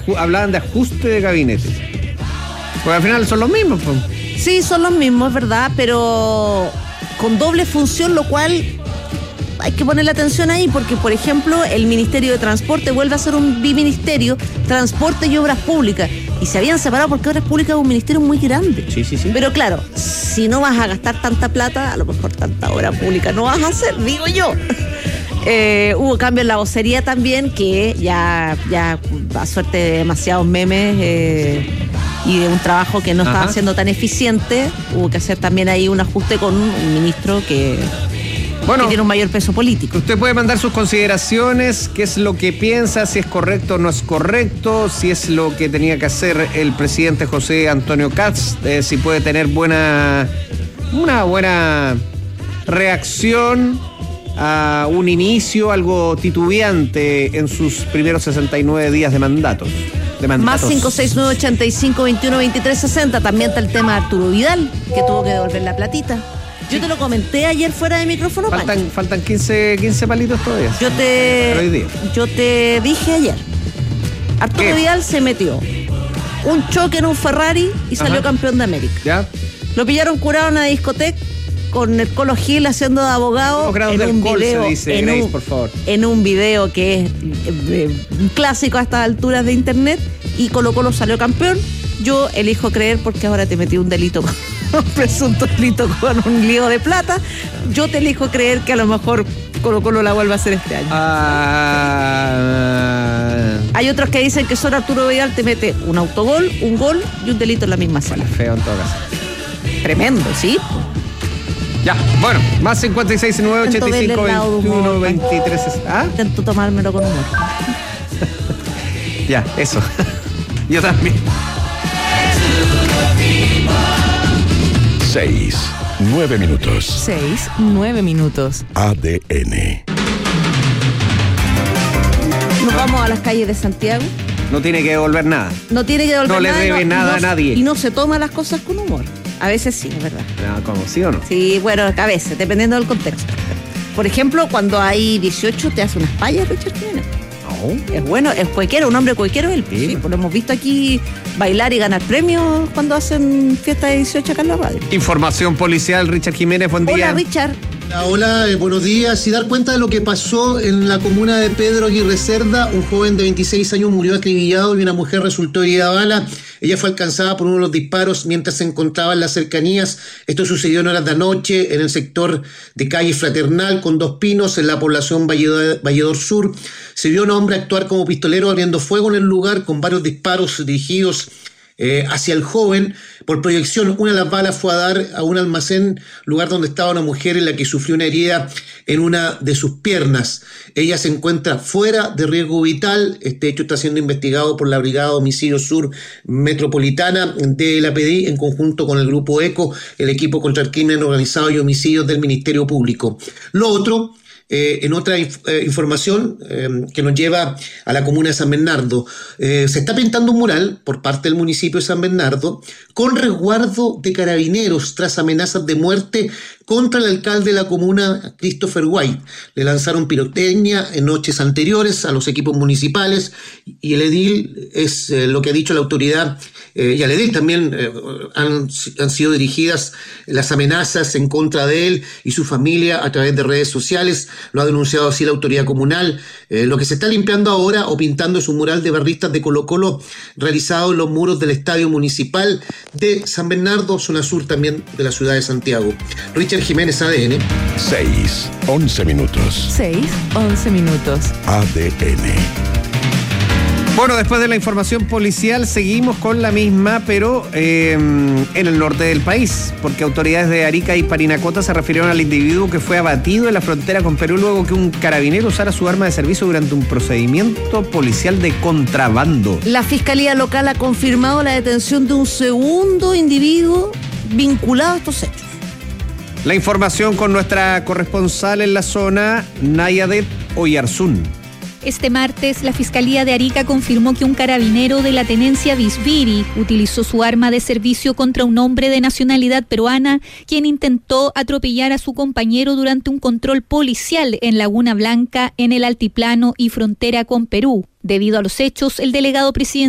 hablaban de ajuste de gabinete. Porque al final son los mismos, pues. Sí, son los mismos, es verdad, pero con doble función, lo cual hay que ponerle atención ahí, porque, por ejemplo, el Ministerio de Transporte vuelve a ser un biministerio, Transporte y Obras Públicas, y se habían separado porque Obras Públicas es un ministerio muy grande. Sí. Pero claro, si no vas a gastar tanta plata, a lo mejor tanta obra pública no vas a hacer, digo yo. Hubo cambio en la vocería también, que ya a suerte de demasiados memes y de un trabajo que no estaba siendo tan eficiente, hubo que hacer también ahí un ajuste con un ministro que tiene un mayor peso político. Usted puede mandar sus consideraciones, qué es lo que piensa, si es correcto o no es correcto, si es lo que tenía que hacer el presidente José Antonio Kast, si puede tener una buena reacción a un inicio algo titubeante en sus primeros 69 días de mandatos. Más 569-85-21-23-60. También está el tema de Arturo Vidal, que tuvo que devolver la platita. Yo te lo comenté ayer fuera de micrófono. Faltan 15 palitos todavía. Yo te dije ayer, Arturo Vidal se metió un choque en un Ferrari y salió campeón de América. ¿Ya? Lo pillaron curado en una discoteca con el Colo Gil haciendo de abogado en un video que es un clásico a estas alturas de internet, y Colo Colo salió campeón. Yo elijo creer, porque ahora te metí un delito, un presunto delito con un lío de plata. Yo te elijo creer que a lo mejor Colo Colo la vuelve a hacer este año. Hay otros que dicen que solo Arturo Vidal te mete un autogol, un gol y un delito en la misma sala. Feo en todo caso. Tremendo, ¿sí? Ya, bueno, más 56-9-85-21-23. Intento tomármelo con humor. Ya, eso. Yo también. 6-9 minutos. 6-9 minutos. ADN. Nos vamos a las calles de Santiago. No tiene que devolver nada. No tiene que devolver nada. No le debe nada a nadie. Y no se toma las cosas con humor. A veces sí, es verdad. No, ¿cómo? ¿Sí o no? Sí, bueno, a veces, dependiendo del contexto. Por ejemplo, cuando hay 18, te hace unas payas, Richard Jiménez. No. Es bueno, es cuequero, un hombre cuequero él. Sí, pues lo hemos visto aquí bailar y ganar premios cuando hacen fiesta de 18 acá en la radio. Información policial, Richard Jiménez, buen día. Hola, Richard. Hola, buenos días. Y dar cuenta de lo que pasó en la comuna de Pedro Aguirre Cerda. Un joven de 26 años murió acribillado y una mujer resultó herida a bala. Ella fue alcanzada por uno de los disparos mientras se encontraba en las cercanías. Esto sucedió en horas de anoche en el sector de calle Fraternal con Dos Pinos, en la población Valledor Sur. Se vio a un hombre actuar como pistolero abriendo fuego en el lugar con varios disparos dirigidos hacia el joven. Por proyección, una de las balas fue a dar a un almacén, lugar donde estaba una mujer en la que sufrió una herida en una de sus piernas. Ella se encuentra fuera de riesgo vital. Este hecho está siendo investigado por la Brigada de Homicidio Sur Metropolitana de la PDI en conjunto con el Grupo ECO, el equipo contra el crimen organizado y homicidios del Ministerio Público. Lo otro, en otra información que nos lleva a la comuna de San Bernardo, se está pintando un mural por parte del municipio de San Bernardo con resguardo de carabineros tras amenazas de muerte contra el alcalde de la comuna, Christopher White. Le lanzaron pirotecnia en noches anteriores a los equipos municipales y el edil, es lo que ha dicho la autoridad, y al edil también han sido dirigidas las amenazas en contra de él y su familia a través de redes sociales. Lo ha denunciado así la autoridad comunal. Lo que se está limpiando ahora o pintando es un mural de barristas de Colo Colo realizado en los muros del Estadio Municipal de San Bernardo, zona sur también de la ciudad de Santiago. Richard Jiménez, ADN. 6-11 minutos. 6-11 minutos. ADN. Bueno, después de la información policial seguimos con la misma, pero en el norte del país, porque autoridades de Arica y Parinacota se refirieron al individuo que fue abatido en la frontera con Perú luego que un carabinero usara su arma de servicio durante un procedimiento policial de contrabando. La Fiscalía Local ha confirmado la detención de un segundo individuo vinculado a estos hechos. La información con nuestra corresponsal en la zona, Nayadet Oyarzún. Este martes, la Fiscalía de Arica confirmó que un carabinero de la tenencia Visviri utilizó su arma de servicio contra un hombre de nacionalidad peruana, quien intentó atropellar a su compañero durante un control policial en Laguna Blanca, en el altiplano y frontera con Perú. Debido a los hechos, el delegado presidencial